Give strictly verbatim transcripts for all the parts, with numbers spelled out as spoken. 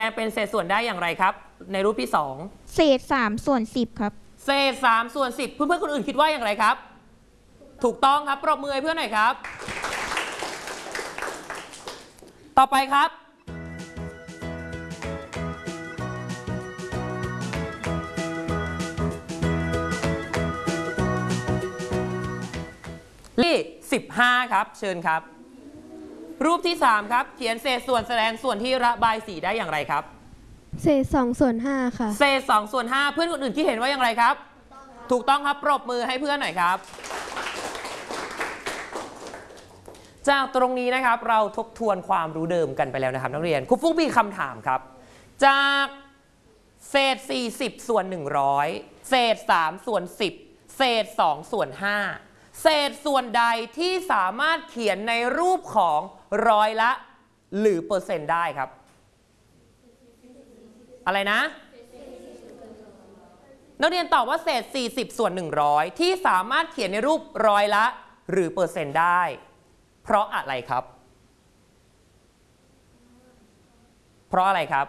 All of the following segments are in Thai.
เป็นเศษส่วนได้อย่างไรครับในรูปที่สองเศษสามส่วนสิบครับเศษสามส่วนสิบเพื่อนๆคนอื่นคิดว่าอย่างไรครับถูกต้องครับปรบมือให้เพื่อนหน่อยครับต่อไปครับที่สิบห้าครับเชิญครับรูปที่สามครับเขียนเศษส่วนแสดงส่วนที่ระบายสีได้อย่างไรครับเศษสองส่วนห้าค่ะเศษสองส่วนห้าเพื่อนคนอื่นที่เห็นว่าอย่างไรครับถูกต้องครับปรบมือให้เพื่อนหน่อยครับจากตรงนี้นะครับเราทบทวนความรู้เดิมกันไปแล้วนะครับนักเรียนครูฟุ๊กมีคำถามครับจากเศษสี่สิบส่วนหนึ่งร้อยเศษสามส่วนสิบเศษสองส่วนห้าเศษส่วนใดที่สามารถเขียนในรูปของร้อยละหรือเปอร์เซ็นต์ได้ครับอะไรนะนักเรียนตอบว่าเศษสี่สิบส่วนหนึ่งร้อยที่สามารถเขียนในรูปร้อยละหรือเปอร์เซ็นต์ได้เพราะอะไรครับเพราะอะไรครับ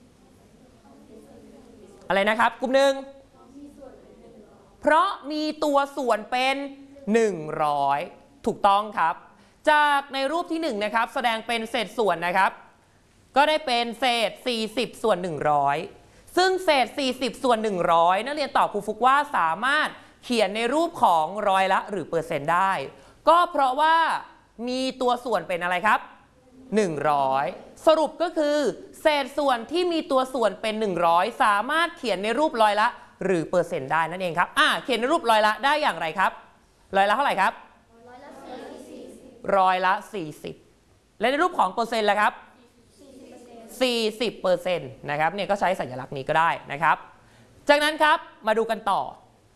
อะไรนะครับกลุ่มหนึ่งเพราะมีตัวส่วนเป็นหนึ่งร้อยถูกต้องครับจากในรูปที่หนึ่งนะครับแสดงเป็นเศษส่วนนะครับก็ได้เป็นเศษสี่สิบส่วนหนึ่งร้อยซึ่งเศษสี่สิบส่วนหนึ่งร้อยนักเรียนตอบครูฟุกว่าสามารถเขียนในรูปของร้อยละหรือเปอร์เซ็นต์ได้ก็เพราะว่ามีตัวส่วนเป็นอะไรครับหนึ่งร้อยสรุปก็คือเศษส่วนที่มีตัวส่วนเป็นหนึ่งร้อยสามารถเขียนในรูปร้อยละหรือเปอร์เซ็นต์ได้นั่นเองครับอ่าเขียนในรูปร้อยละได้อย่างไรครับร้อยละเท่าไหร่ครับร้อยละสี่สิบและในรูปของเปอร์เซ็นต์ล่ะครับสี่สิบเปอร์เซ็นต์นะครับเนี่ยก็ใช้สัญลักษณ์นี้ก็ได้นะครับจากนั้นครับมาดูกันต่อ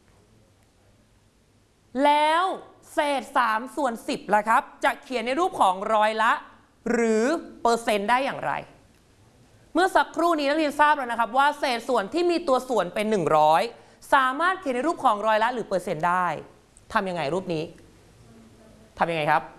แล้วเศษสามส่วนสิบล่ะครับจะเขียนในรูปของร้อยละหรือเปอร์เซ็นต์ได้อย่างไรเมื่อสักครู่นี้นักเรียนทราบแล้วนะครับว่าเศษส่วนที่มีตัวส่วนเป็นหนึ่งร้อยสามารถเขียนในรูปของร้อยละหรือเปอร์เซ็นต์ได้ทำยังไงรูปนี้ทำยังไงครับ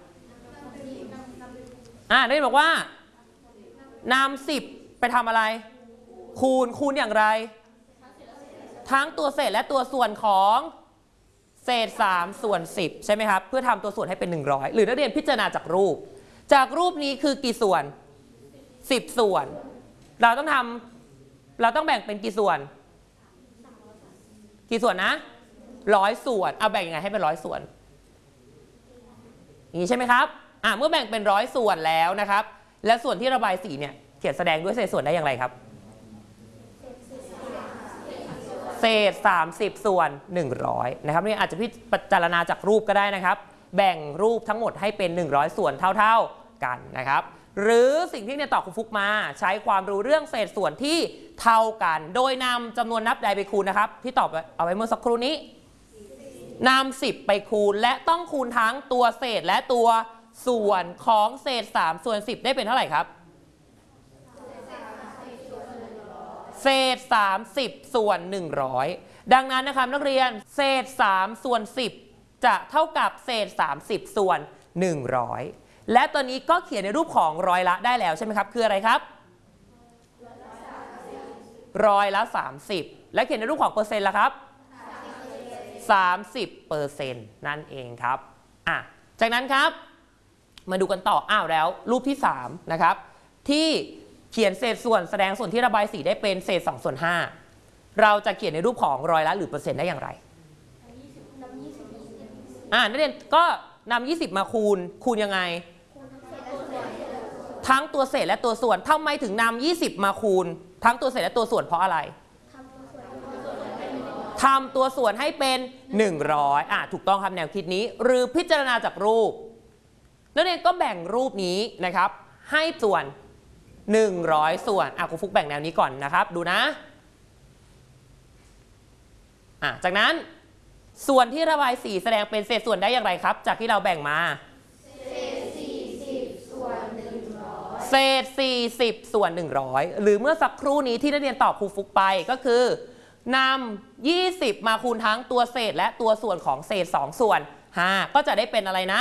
อ่าได้บอกว่านำสิบไปทำอะไรคูณคูณอย่างไรทั้งตัวเศษและตัวส่วนของเศษสามส่วนสิบใช่ไหมครับเพื่อทำตัวส่วนให้เป็นหนึ่งร้อยหรือนักเรียนพิจารณาจากรูปจากรูปนี้คือกี่ส่วนสิบส่วนเราต้องทำเราต้องแบ่งเป็นกี่ส่วนกี่ส่วนนะร้อยส่วนเอาแบ่งยังไงให้เป็นร้อยส่วนอย่างนี้ใช่ไหมครับอ่าเมื่อแบ่งเป็นร้อยส่วนแล้วนะครับและส่วนที่ระบายสีเนี่ยเขียนแสดงด้วยเศษส่วนได้อย่างไรครับเศษสามสิบส่วนหนึ่งร้อยนะครับนี่อาจจะพิจารณาจากรูปก็ได้นะครับแบ่งรูปทั้งหมดให้เป็นหนึ่งร้อยส่วนเท่าๆกันนะครับหรือสิ่งที่เนี่ยตอบครูฟุกมาใช้ความรู้เรื่องเศษส่วนที่เท่ากันโดยนำจำนวนนับใดไปคูณนะครับที่ตอบเอาไว้เมื่อสักครู่นี้นำสิบไปคูณและต้องคูณทั้งตัวเศษและตัวส่วนของเศษสามส่วนสิบได้เป็นเท่าไหร่ครับเศษสามสิบส่วนหนึ่งร้อยดังนั้นนะครับนักเรียนเศษสามส่วนสิบจะเท่ากับเศษสามสิบส่วนหนึ่งร้อยและตัวนี้ก็เขียนในรูปของร้อยละได้แล้วใช่ไหมครับคืออะไรครับร้อยละสามสิบและเขียนในรูปของเปอร์เซ็นต์ละครับสามสิบเปอร์เซ็นต์นั่นเองครับอ่ะจากนั้นครับมาดูกันต่ออ้าวแล้วรูปที่สามนะครับที่เขียนเศษส่วนแสดงส่วนที่ระบายสีได้เป็นเศษสองส่วนห้าเราจะเขียนในรูปของร้อยละหรือเปอร์เซ็นต์ได้อย่างไรอ่านักเรียนก็นำยี่สิบมาคูณคูณยังไงทั้งตัวเศษและตัวส่วนทำไมถึงนำยี่สิบมาคูณทั้งตัวเศษและตัวส่วนเพราะอะไรทำตัวส่วนให้เป็นหนึ่งร้อยอ่ะถูกต้องครับแนวคิดนี้หรือพิจารณาจากรูปนักเรียนก็แบ่งรูปนี้นะครับให้ส่วนหนึ่งร้อยส่วนอ่ะครูฟุกแบ่งแนวนี้ก่อนนะครับดูนะอ่ะจากนั้นส่วนที่ระบายสีแสดงเป็นเศษส่วนได้อย่างไรครับจากที่เราแบ่งมาเศษสี่สิบส่วนหนึ่งร้อยเศษสี่สิบส่วนหนึ่งร้อยหรือเมื่อสักครู่นี้ที่นักเรียนตอบครูฟุกไปก็คือนำยี่สิบมาคูณทั้งตัวเศษและตัวส่วนของเศษสองส่วนห้าก็จะได้เป็นอะไรนะ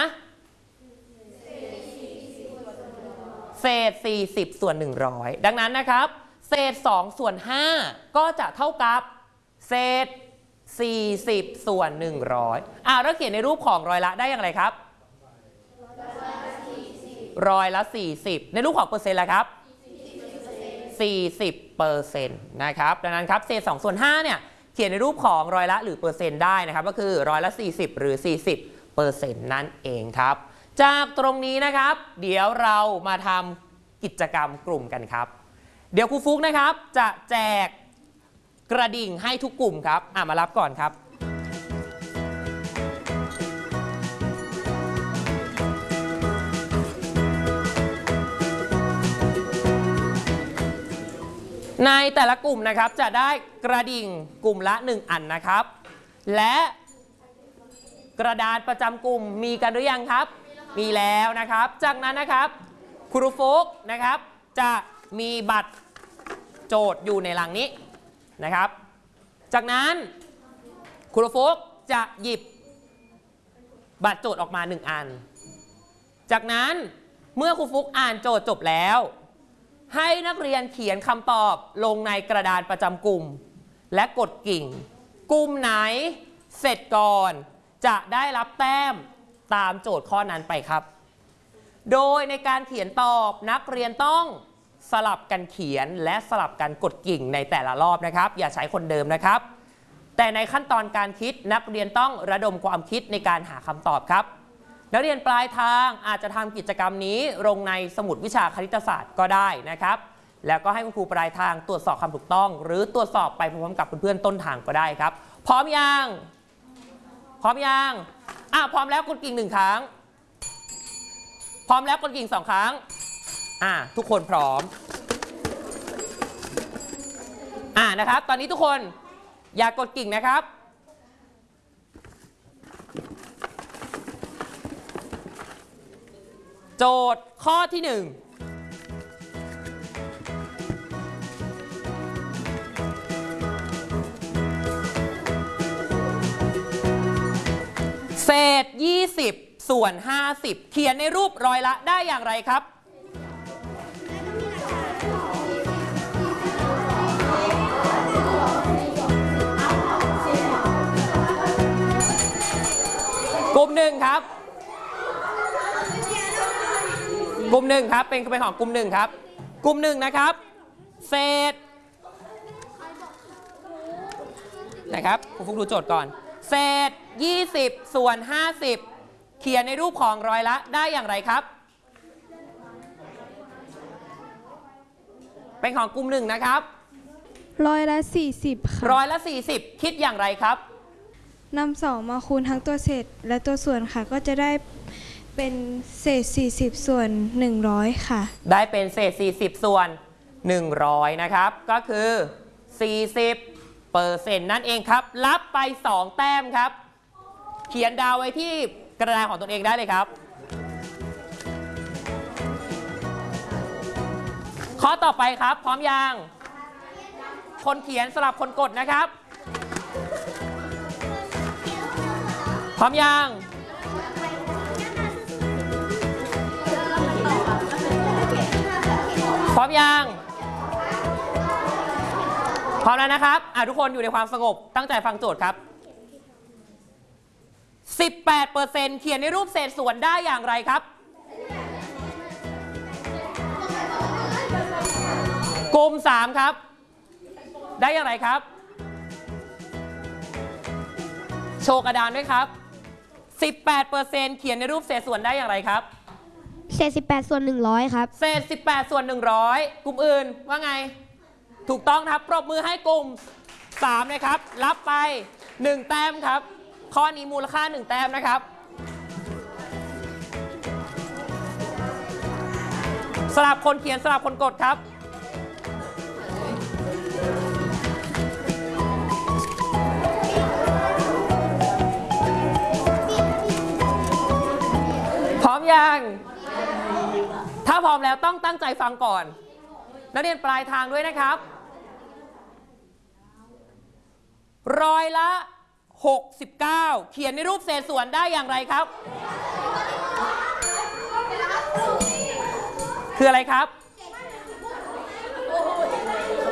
เศษสี่สิบส่วนหนึ่งร้อยดังนั้นนะครับเศเศษสองส่วนห้าก็จะเท่ากับเศษสี่สิบส่วนหนึ่งร้อยอ่าแล้วเขียนในรูปของร้อยละได้อย่างไรครับร้อยละสี่สิบในรูปของเปอร์เซ็นต์ละครับสี่สิบเปอร์เซ็นต์นะครับดังนั้นครับเศษสองส่วนห้าเนี่ยเขียนในรูปของร้อยละหรือเปอร์เซ็นต์ได้นะครับก็คือร้อยละสี่สิบหรือสี่สิบเปอร์เซ็นต์นั่นเองครับจากตรงนี้นะครับเดี๋ยวเรามาทำกิจกรรมกลุ่มกันครับเดี๋ยวครูฟุกนะครับจะแจกกระดิ่งให้ทุกกลุ่มครับอ่ะมารับก่อนครับในแต่ละกลุ่มนะครับจะได้กระดิ่งกลุ่มละหนึ่งอันนะครับและกระดานประจำกลุ่มมีกันหรือยังครับมีแล้วนะครับจากนั้นนะครับครูฟุกนะครับจะมีบัตรโจทย์อยู่ในหลังนี้นะครับจากนั้นครูฟุกจะหยิบบัตรโจทย์ออกมาหนึ่งอันจากนั้นเมื่อครูฟุกอ่านโจทย์จบแล้วให้นักเรียนเขียนคำตอบลงในกระดานประจำกลุ่มและกดกิ่งกลุ่มไหนเสร็จก่อนจะได้รับแต้มตามโจทย์ข้อนั้นไปครับโดยในการเขียนตอบนักเรียนต้องสลับกันเขียนและสลับกันกดกิ่งในแต่ละรอบนะครับอย่าใช้คนเดิมนะครับแต่ในขั้นตอนการคิดนักเรียนต้องระดมความคิดในการหาคำตอบครับนักเรียนปลายทางอาจจะทำกิจกรรมนี้ลงในสมุดวิชาคณิตศาสตร์ก็ได้นะครับแล้วก็ให้คุณครูปลายทางตรวจสอบคำถูกต้องหรือตรวจสอบไปพร้อมๆกับเพื่อนๆต้นทางก็ได้ครับพร้อมยังพร้อมยังอ่ะพร้อมแล้วกดกิ่งหนึ่งครั้งพร้อมแล้วกดกิ่งสองครั้งอ่ะทุกคนพร้อมอ่ะนะครับตอนนี้ทุกคนอย่ากดกิ่งนะครับโจทย์ข้อที่หนึ่งเศษยี่สิบส่วนห้าสิบเขียนในรูปร้อยละได้อย่างไรครับกลุ่มหนึ่งครับกลุ่มหนึ่งครับเป็นเป็นของกลุ่มหนึ่งครับกลุ่มหนึ่งนะครับเศษนะครับครูฟุกดูโจทย์ก่อนเศษยี่สิบส่วนห้าสิบเขียนในรูปของร้อยละได้อย่างไรครับเป็นของกลุ่มหนึ่งนะครับร้อยละสี่สิบค่ะร้อยละสี่สิบคิดอย่างไรครับนำสองมาคูณทั้งตัวเศษและตัวส่วนค่ะก็จะได้เป็นเศษสี่สิบส่วนหนึ่งร้อยค่ะได้เป็นเศษสี่สิบส่วนหนึ่งร้อยนะครับก็คือสี่สิบเปอร์เซ็นต์นั่นเองครับรับไปสองแต้มครับเขียนดาวไว้ที่กระดานของตนเองได้เลยครับข้อต่อไปครับพร้อมยังคนเขียนสลับคนกดนะครับพร้อมยังพร้อมยังพร้อมแล้วนะครับอ่ะทุกคนอยู่ในความสงบตั้งใจฟังโจทย์ครับ สิบแปดเปอร์เซ็นต์ เขียนในรูปเศษส่วนได้อย่างไรครับกลุ่มสามครับได้อย่างไรครับโชว์กระดานด้วยครับ สิบแปดเปอร์เซ็นต์ เขียนในรูปเศษส่วนได้อย่างไรครับเศษสิบแปดส่วนหนึ่งร้อยครับเศษสิบแปดส่วนหนึ่งร้อยกลุ่มอื่นว่าไงถูกต้องครับปรบมือให้กลุ่มสามนะครับรับไปหนึ่งแต้มครับข้อนี้มูลค่าหนึ่งแต้มนะครับสลับคนเขียนสลับคนกดครับพร้อมยังถ้าพร้อมแล้วต้องตั้งใจฟังก่อนนักเรียนปลายทางด้วยนะครับร้อยละหกสิบเก้าเขียนในรูปเศษส่วนได้อย่างไรครับคืออะไรครับ